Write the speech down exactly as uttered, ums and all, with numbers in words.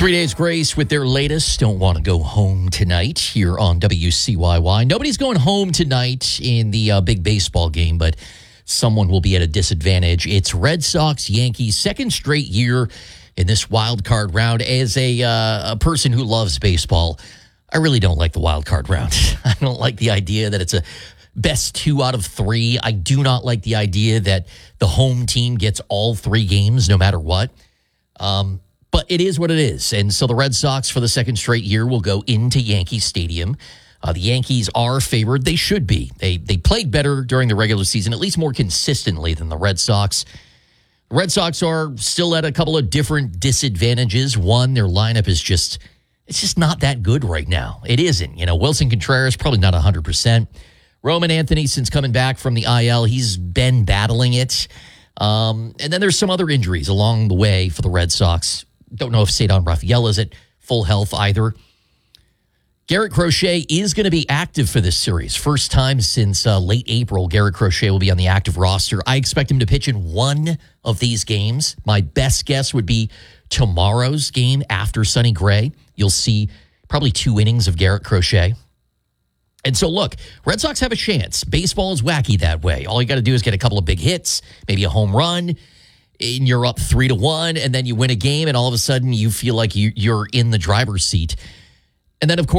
Three Days Grace with their latest Don't Want to Go Home Tonight here on W C Y Y. Nobody's going home tonight in the uh, big baseball game, but someone will be at a disadvantage. It's Red Sox, Yankees, second straight year in this wild card round. As a, uh, a person who loves baseball, I really don't like the wild card round. I don't like the idea that it's a best two out of three. I do not like the idea that the home team gets all three games no matter what. Um, but it is what it is. And so the Red Sox for the second straight year will go into Yankee Stadium. Uh, the Yankees are favored. They should be. They they played better during the regular season, at least more consistently than the Red Sox. The Red Sox are still at a couple of different disadvantages. One, their lineup is just, it's just not that good right now. It isn't. You know, Wilson Contreras, probably not one hundred percent. Roman Anthony, since coming back from the I L, he's been battling it. Um, and then there's some other injuries along the way for the Red Sox. Don't know if Cedar Rafael is at full health either. Garrett Crochet is going to be active for this series. First time since uh, late April, Garrett Crochet will be on the active roster. I expect him to pitch in one of these games. My best guess would be tomorrow's game after Sonny Gray. You'll see probably two innings of Garrett Crochet. And so, look, Red Sox have a chance. Baseball is wacky that way. All you got to do is get a couple of big hits, maybe a home run, and you're up three to one, and then you win a game, and all of a sudden you feel like you, you're in the driver's seat. And then, of course,